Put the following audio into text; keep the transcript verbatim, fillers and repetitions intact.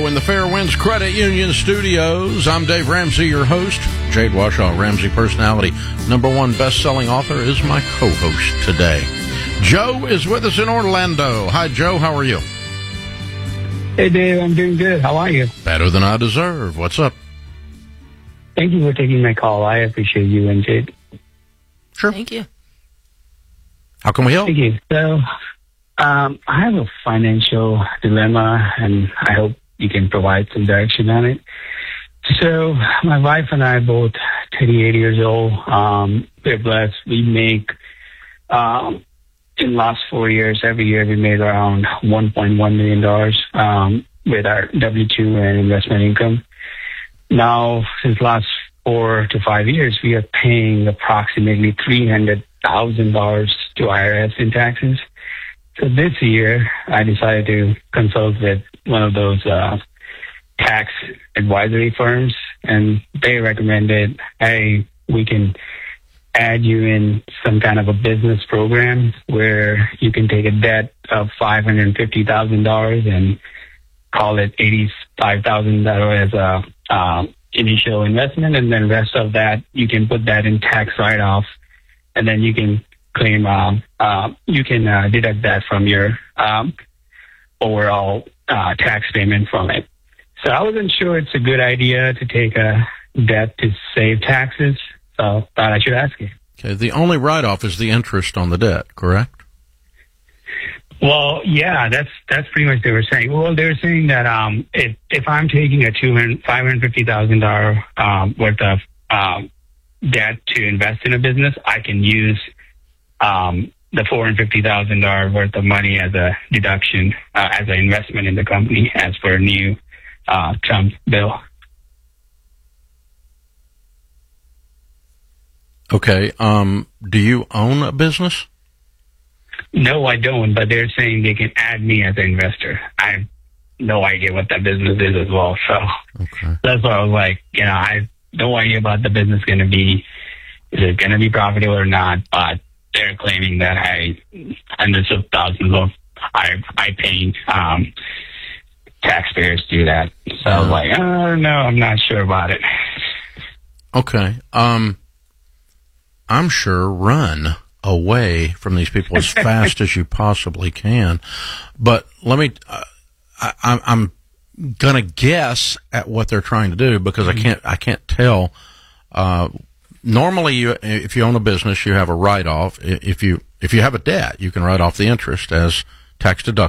Show in the Fairwinds Credit Union Studios. I'm Dave Ramsey, your host. Jade Washaw, Ramsey personality, number one best-selling author, is my co-host today. Joe is with us in Orlando. Hi, Joe. How are you? Hey, Dave. I'm doing good. How are you? Better than I deserve. What's up? Thank you for taking my call. I appreciate you and Jade. Sure. Thank you. How can we help? Thank you. So, um, I have a financial dilemma, and I hope you can provide some direction on it. So, my wife and I are both thirty-eight years old. Um, we're blessed. We make, um, in the last four years, every year we made around one point one million dollars um, with our W two and investment income. Now, since last four to five years, we are paying approximately three hundred thousand dollars to I R S in taxes. So this year, I decided to consult with one of those uh, tax advisory firms, and they recommended, hey, we can add you in some kind of a business program where you can take a debt of five hundred fifty thousand dollars and call it eighty-five thousand dollars as a uh, initial investment, and then rest of that you can put that in tax write-off, and then you can claim uh, uh, you can uh, deduct that from your um, overall uh, tax payment from it. So I wasn't sure it's a good idea to take a debt to save taxes, so thought I should ask you. Okay, the only write-off is the interest on the debt, correct? Well, yeah, that's that's pretty much what they were saying. Well, they were saying that um, if if I'm taking a two hundred five hundred fifty thousand dollar um, worth of um, debt to invest in a business, I can use um, the four hundred fifty thousand dollars worth of money as a deduction uh, as an investment in the company, as per a new uh, Trump bill. Okay. Um, do you own a business? No, I don't, but they're saying they can add me as an investor. I have no idea what that business is as well. So okay. That's why I was like, you know, I have no idea about the business going to be, is it going to be profitable or not? But they're claiming that I, hundreds of thousands of I, I paying um, taxpayers do that. So yeah. I was like, oh, no, I'm not sure about it. Okay. Um, I'm sure run away from these people as fast as you possibly can. But let me, uh, I, I'm, I'm going to guess at what they're trying to do because I can't, I can't tell. Uh, normally you, if you own a business, you have a write-off. If you, if you have a debt, you can write off the interest as tax deductible.